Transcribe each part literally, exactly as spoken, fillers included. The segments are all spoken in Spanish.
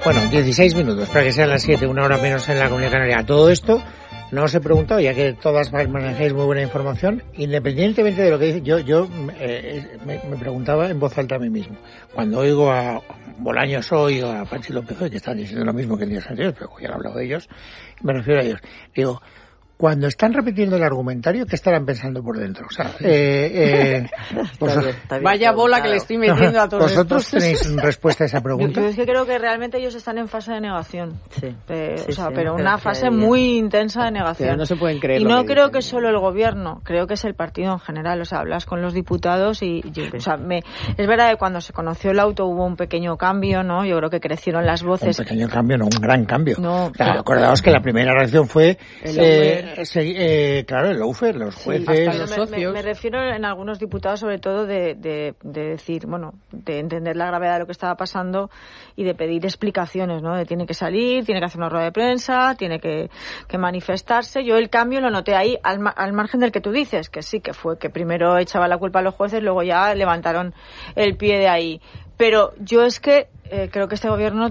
Bueno, dieciséis minutos para que sean las siete, una hora menos en la Comunidad Canaria. Todo esto no os he preguntado, ya que todas manejáis muy buena información, independientemente de lo que dice, yo yo eh, me, me preguntaba en voz alta a mí mismo. Cuando oigo a Bolaños hoy o a Pachi López hoy, que están diciendo lo mismo que el día anterior, pero ya he hablado de ellos, me refiero a ellos. Digo, cuando están repitiendo el argumentario, ¿qué estarán pensando por dentro? O sea, eh, eh, pues, está bien, está bien, vaya bola claro. que le estoy metiendo no, a todos ¿Vosotros estos? tenéis respuesta a esa pregunta? Yo, yo es que creo que realmente ellos están en fase de negación. Sí. Eh, sí, o sea, sí, pero no una fase muy intensa de negación. Pero no se pueden creer. Y no que creo dicen. que solo el gobierno, creo que es el partido en general. O sea, hablas con los diputados y... Yo, sí. o sea, me, es verdad que cuando se conoció el auto hubo un pequeño cambio, ¿no? Yo creo que crecieron las voces. Un pequeño cambio, no, un gran cambio. No, o sea, acordaos que la primera reacción fue... El eh, se, eh, claro, el lawfare, los jueces... Sí, los me, socios. me, me refiero en algunos diputados sobre todo de, de, de decir, bueno, de entender la gravedad de lo que estaba pasando y de pedir explicaciones, ¿no? De tiene que salir, tiene que hacer una rueda de prensa, tiene que, que manifestarse. Yo el cambio lo noté ahí al, al margen del que tú dices, que sí, que fue que primero echaba la culpa a los jueces, luego ya levantaron el pie de ahí. Pero yo es que eh, creo que este gobierno,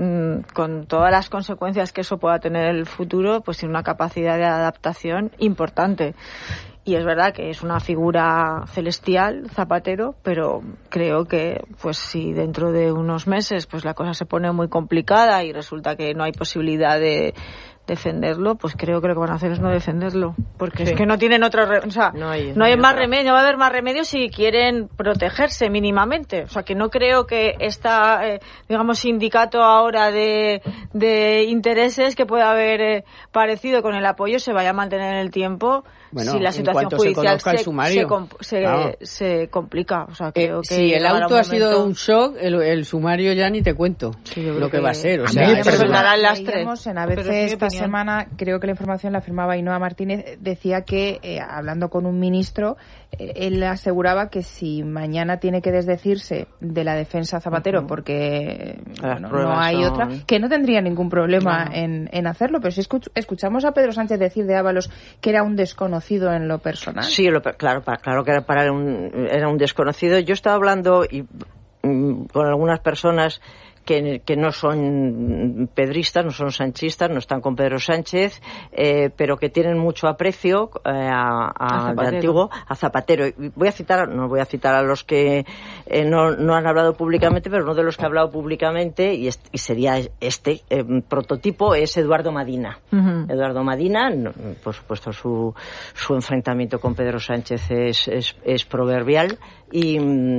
con todas las consecuencias que eso pueda tener en el futuro, pues tiene una capacidad de adaptación importante. Y es verdad que es una figura celestial, Zapatero, pero creo que pues si dentro de unos meses pues la cosa se pone muy complicada y resulta que no hay posibilidad de defenderlo, pues creo que lo que van a hacer es no defenderlo, porque sí. es que no tienen otro, re- o sea, no hay, no hay más remedio, no va a haber más remedio si quieren protegerse mínimamente, o sea, que no creo que esta, eh, digamos, sindicato ahora de, de intereses que pueda haber eh, parecido con el apoyo se vaya a mantener en el tiempo. Bueno, si la situación judicial se, se, se, se, claro. se complica, o sea, creo eh, que si el auto un ha sido un shock, el, el sumario ya ni te cuento sí, lo que, que va a ser, o sea, me perdonarán las tres. En A B C esta semana, creo que la información la firmaba Ainhoa Martínez, decía que eh, hablando con un ministro, eh, él aseguraba que si mañana tiene que desdecirse de la defensa Zapatero uh-huh. porque bueno, no hay son... otra, que no tendría ningún problema no. en, en hacerlo, pero si escuch- escuchamos a Pedro Sánchez decir de Ábalos que era un desconocido en lo personal. Sí, lo, claro, claro que era para un, era un desconocido. Yo estaba hablando y, mm, con algunas personas que, que no son pedristas, no son sanchistas, no están con Pedro Sánchez, eh, pero que tienen mucho aprecio eh, a, a, a de antiguo a Zapatero. Y voy a citar, no voy a citar a los que eh, no, no han hablado públicamente, pero uno de los que ha hablado públicamente, y, est- y sería este eh, prototipo, es Eduardo Madina. Uh-huh. Eduardo Madina, no, por supuesto, su, su enfrentamiento con Pedro Sánchez es, es, es proverbial y,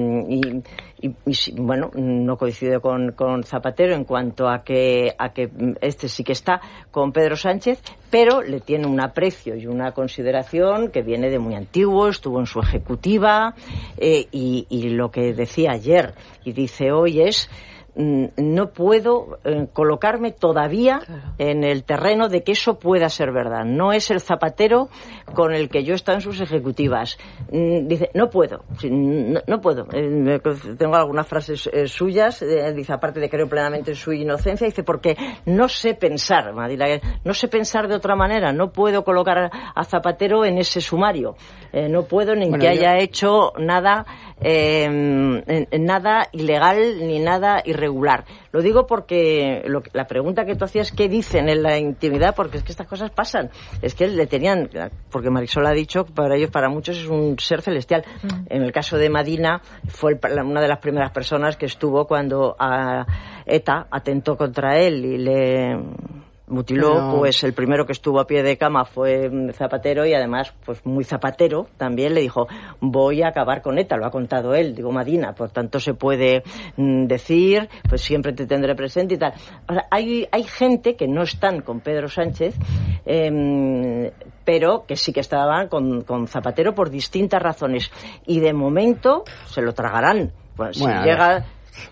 y Y, y bueno, no coincide con, con Zapatero en cuanto a que a que este sí que está con Pedro Sánchez, pero le tiene un aprecio y una consideración que viene de muy antiguo, estuvo en su ejecutiva eh, y, y lo que decía ayer y dice hoy es no puedo eh, colocarme todavía claro. en el terreno de que eso pueda ser verdad. No es el Zapatero con el que yo he estado en sus ejecutivas. Mm, dice, no puedo, no, no puedo. Eh, tengo algunas frases eh, suyas, eh, dice, aparte de creo plenamente en su inocencia, dice, porque no sé pensar, Madila, no sé pensar de otra manera, no puedo colocar a Zapatero en ese sumario. Eh, no puedo ni bueno, que yo... haya hecho nada, eh, nada ilegal ni nada irregular. Regular. Lo digo porque lo, la pregunta que tú hacías, ¿qué dicen en la intimidad? Porque es que estas cosas pasan. Es que le tenían, porque Marisol ha dicho, para ellos, para muchos, es un ser celestial. Mm. En el caso de Madina, fue el, una de las primeras personas que estuvo cuando a ETA atentó contra él y le mutiló, no. Pues el primero que estuvo a pie de cama fue Zapatero y además, pues muy Zapatero también le dijo, voy a acabar con ETA, lo ha contado él, digo Madina, por tanto se puede mm, decir, pues siempre te tendré presente y tal. O sea, hay, hay gente que no están con Pedro Sánchez, eh, pero que sí que estaban con, con Zapatero por distintas razones y de momento se lo tragarán. Pues bueno, si llega...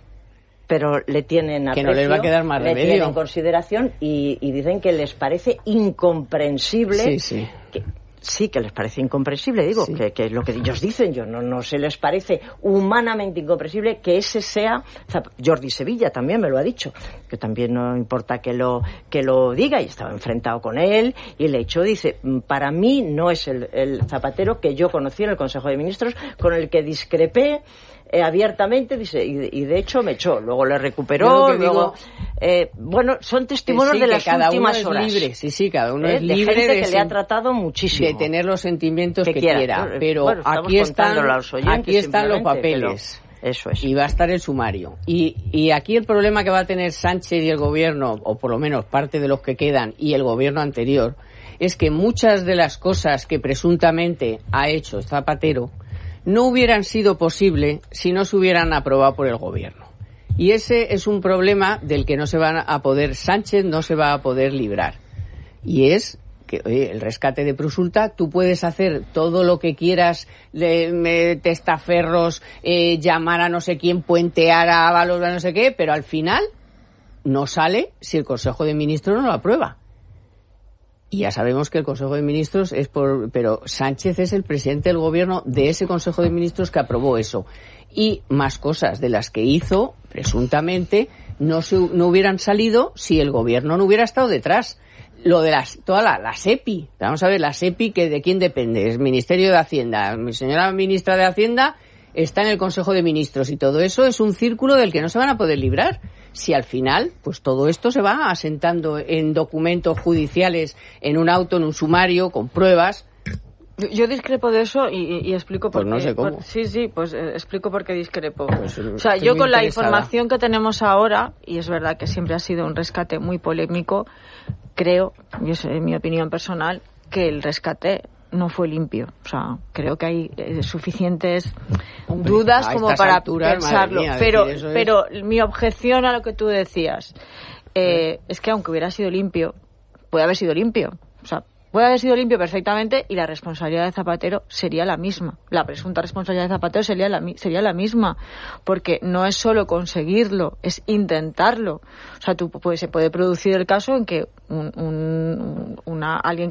pero le tienen aprecio, que no les va a quedar más le remedio. tienen consideración y, y dicen que les parece incomprensible. Sí, sí. Que, sí, que les parece incomprensible, digo, sí. que, que es lo que ellos dicen, yo no, no se les parece humanamente incomprensible que ese sea. Jordi Sevilla también me lo ha dicho, que también no importa que lo que lo diga, y estaba enfrentado con él y le echó, dice, para mí no es el, el Zapatero que yo conocí en el Consejo de Ministros, con el que discrepé eh, abiertamente, dice, y, y de hecho me echó, luego le recuperó, luego... Digo, eh, bueno, son testimonios sí, de las cada últimas uno es horas. Libre, sí, sí, cada uno ¿Eh? es libre de gente de que le ha tratado muchísimo. De tener los sentimientos que, que quiera, quiera. pero bueno, aquí están, oyentes, aquí están los papeles. Eso es. Y va a estar el sumario. Y, y aquí el problema que va a tener Sánchez y el gobierno, o por lo menos parte de los que quedan, y el gobierno anterior, es que muchas de las cosas que presuntamente ha hecho Zapatero no hubieran sido posible si no se hubieran aprobado por el gobierno. Y ese es un problema del que no se va a poder, Sánchez no se va a poder librar. Y es que, oye, el rescate de Prosulta, tú puedes hacer todo lo que quieras, de, de testaferros, eh, llamar a no sé quién, puentear a Ábalos, a no sé qué, pero al final no sale si el Consejo de Ministros no lo aprueba. Y ya sabemos que el Consejo de Ministros es por... Pero Sánchez es el presidente del gobierno de ese Consejo de Ministros que aprobó eso. Y más cosas de las que hizo, presuntamente, no, se, no hubieran salido si el gobierno no hubiera estado detrás. Lo de las, toda la, la SEPI. Vamos a ver, la SEPI, que ¿de quién depende? Es Ministerio de Hacienda. Mi señora ministra de Hacienda está en el Consejo de Ministros y todo eso es un círculo del que no se van a poder librar. Si al final, pues todo esto se va asentando en documentos judiciales, en un auto, en un sumario, con pruebas. Yo discrepo de eso y, y explico por qué. Pues no sé cómo. Por, sí, sí, pues eh, explico por qué discrepo. Pues, o sea, yo con la información que tenemos ahora, y es verdad que siempre ha sido un rescate muy polémico, creo, y es mi opinión personal, que el rescate no fue limpio. O sea, creo que hay eh, suficientes Hombre, dudas como para alturas, pensarlo. Mía, pero, pero es... mi objeción a lo que tú decías eh, ¿Sí? es que aunque hubiera sido limpio, puede haber sido limpio. O sea, puede haber sido limpio perfectamente y la responsabilidad de Zapatero sería la misma. La presunta responsabilidad de Zapatero sería la, sería la misma. Porque no es solo conseguirlo, es intentarlo. O sea, tú, pues, se puede producir el caso en que un, un, una, alguien